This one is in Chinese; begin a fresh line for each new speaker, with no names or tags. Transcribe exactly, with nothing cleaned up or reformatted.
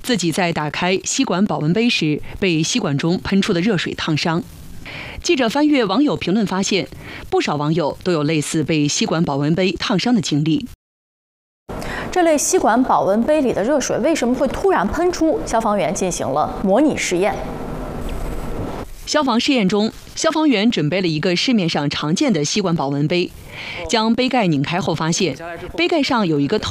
自己在打开吸管保温杯时被吸管中喷出的热水烫伤。记者翻阅网友评论发现，不少网友都有类似被吸管保温杯烫伤的经历。
这类吸管保温杯里的热水为什么会突然喷出？消防员进行了模拟试验。
消防试验中，消防员准备了一个市面上常见的吸管保温杯，将杯盖拧开后发现，杯盖上有一个透